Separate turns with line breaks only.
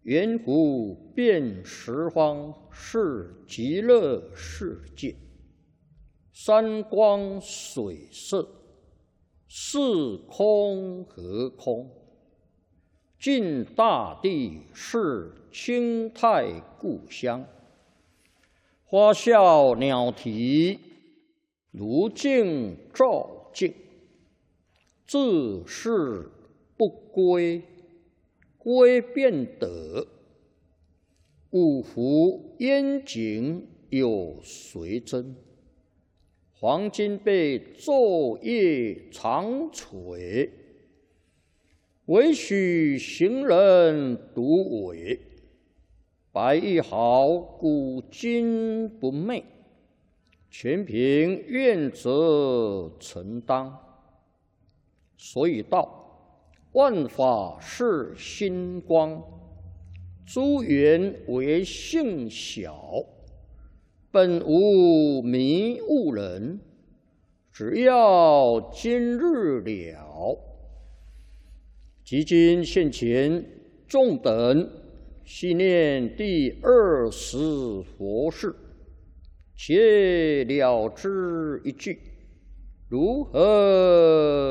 圆湖遍十方是极乐世界，山光水色，是空何空？尽大地是清泰故乡，花笑鸟啼，如镜照镜。自是不归，归便得。五湖烟景有谁真？黄金被昼夜长垂，唯许行人独伟。白玉毫古今不昧，全凭愿者承当。所以道，万法是心光，诸缘为性小，本无迷悟人。只要今日了，即今现前，众等细念第20佛事，且了知一句，如何？